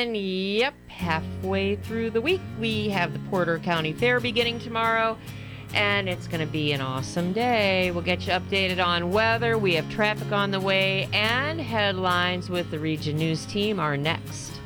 Yep, halfway through the week, we have the Porter County Fair beginning tomorrow, and it's going to be an awesome day. We'll get you updated on weather. We have traffic on the way, and headlines with the Region News team are next.